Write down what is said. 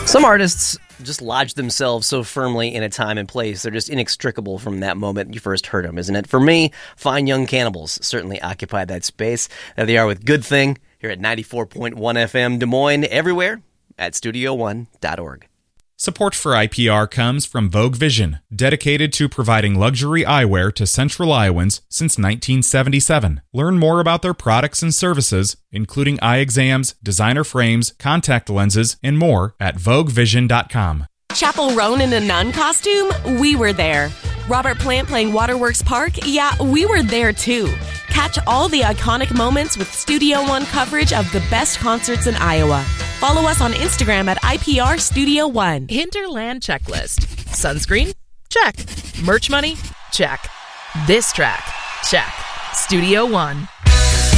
Some artists just lodge themselves so firmly in a time and place. They're just inextricable from that moment you first heard them, isn't it? For me, Fine Young Cannibals certainly occupy that space. There they are with Good Thing here at 94.1 FM Des Moines, everywhere at studio1.org. Support for IPR comes from Vogue Vision, dedicated to providing luxury eyewear to Central Iowans since 1977. Learn more about their products and services, including eye exams, designer frames, contact lenses, and more at VogueVision.com. Chapel Roan in a nun costume? We were there. Robert Plant playing Waterworks Park? Yeah, we were there too. Catch all the iconic moments with Studio One coverage of the best concerts in Iowa. Follow us on Instagram at IPR Studio One. Hinterland checklist. Sunscreen? Check. Merch money? Check. This track? Check. Studio One.